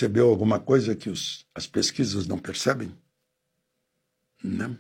percebeu alguma coisa que as pesquisas não percebem? Né?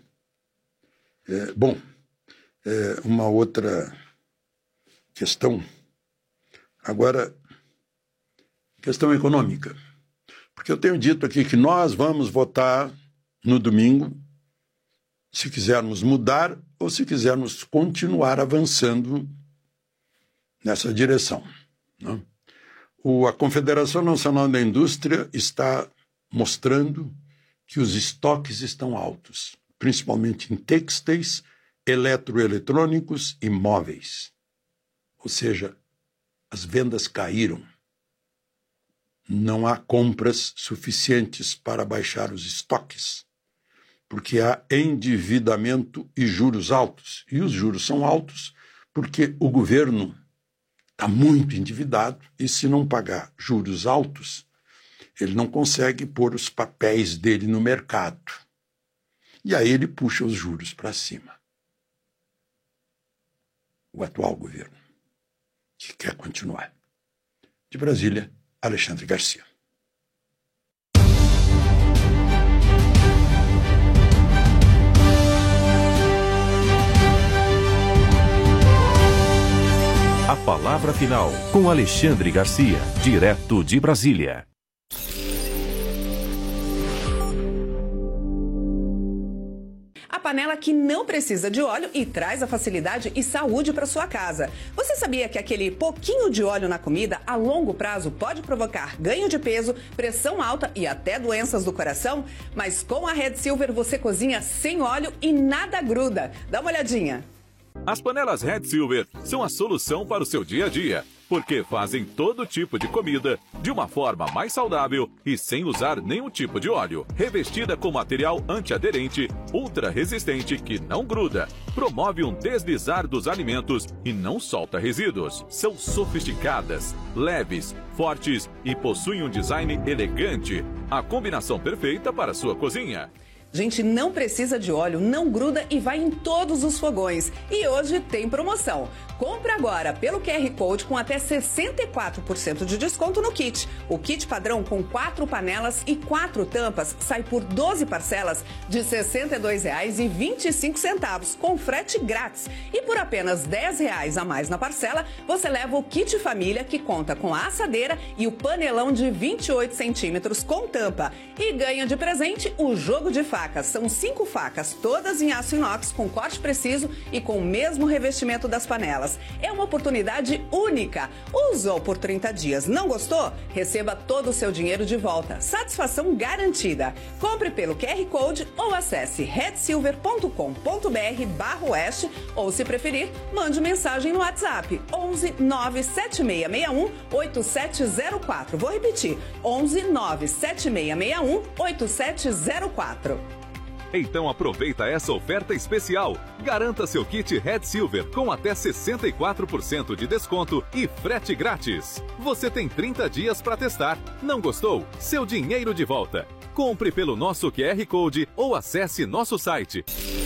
Uma outra questão, agora, questão econômica. Porque eu tenho dito aqui que nós vamos votar no domingo, se quisermos mudar ou se quisermos continuar avançando nessa direção. Né? A Confederação Nacional da Indústria está mostrando que os estoques estão altos, principalmente em têxteis, eletroeletrônicos e móveis. Ou seja, as vendas caíram. Não há compras suficientes para baixar os estoques, porque há endividamento e juros altos. E os juros são altos porque o governo está muito endividado e, se não pagar juros altos, ele não consegue pôr os papéis dele no mercado. E aí ele puxa os juros para cima. O atual governo, que quer continuar. De Brasília, Alexandre Garcia. A palavra final com Alexandre Garcia, direto de Brasília. A panela que não precisa de óleo e traz a facilidade e saúde para sua casa. Você sabia que aquele pouquinho de óleo na comida, a longo prazo, pode provocar ganho de peso, pressão alta e até doenças do coração? Mas com a Red Silver você cozinha sem óleo e nada gruda. Dá uma olhadinha. As panelas Red Silver são a solução para o seu dia a dia, porque fazem todo tipo de comida de uma forma mais saudável e sem usar nenhum tipo de óleo. Revestida com material antiaderente, ultra resistente que não gruda, promove um deslizar dos alimentos e não solta resíduos. São sofisticadas, leves, fortes e possuem um design elegante. A combinação perfeita para a sua cozinha. Gente, não precisa de óleo, não gruda e vai em todos os fogões. E hoje tem promoção. Compre agora pelo QR Code com até 64% de desconto no kit. O kit padrão com 4 panelas e 4 tampas sai por 12 parcelas de R$ 62,25 com frete grátis. E por apenas R$ 10 a mais na parcela, você leva o kit família que conta com a assadeira e o panelão de 28 centímetros com tampa. E ganha de presente o jogo de facas. São 5 facas, todas em aço inox com corte preciso e com o mesmo revestimento das panelas. É uma oportunidade única. Usou por 30 dias, não gostou? Receba todo o seu dinheiro de volta. Satisfação garantida. Compre pelo QR Code ou acesse redsilver.com.br/oeste ou, se preferir, mande mensagem no WhatsApp 11 97661 8704. Vou repetir, 11 97661 8704. Então aproveita essa oferta especial. Garanta seu kit Red Silver com até 64% de desconto e frete grátis. Você tem 30 dias para testar. Não gostou? Seu dinheiro de volta. Compre pelo nosso QR Code ou acesse nosso site.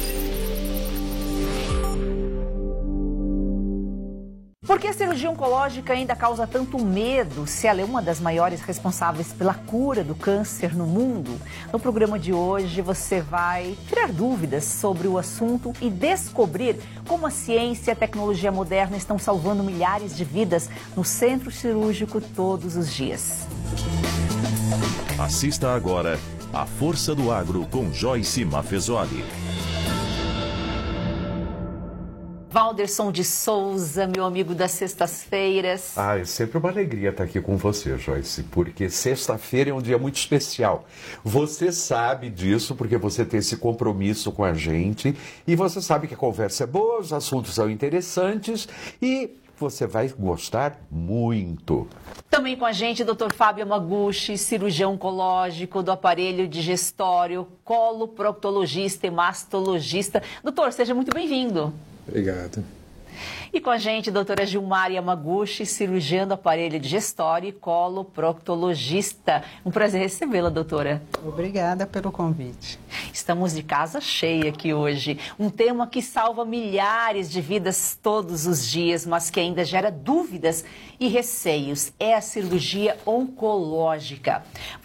Por que a cirurgia oncológica ainda causa tanto medo, se ela é uma das maiores responsáveis pela cura do câncer no mundo? No programa de hoje você vai tirar dúvidas sobre o assunto e descobrir como a ciência e a tecnologia moderna estão salvando milhares de vidas no centro cirúrgico todos os dias. Assista agora A Força do Agro com Joyce Maffezoli. Valderson de Souza, meu amigo das sextas-feiras. É sempre uma alegria estar aqui com você, Joyce, porque sexta-feira é um dia muito especial. Você sabe disso porque você tem esse compromisso com a gente e você sabe que a conversa é boa, os assuntos são interessantes e você vai gostar muito. Também com a gente, Dr. Fábio Yamaguchi, cirurgião oncológico do aparelho digestório, coloproctologista e mastologista. Doutor, seja muito bem-vindo. Obrigado. E com a gente, doutora Gilmar Yamaguchi, cirurgiã do aparelho digestório e coloproctologista. Um prazer recebê-la, doutora. Obrigada pelo convite. Estamos de casa cheia aqui hoje. Um tema que salva milhares de vidas todos os dias, mas que ainda gera dúvidas e receios. É a cirurgia oncológica.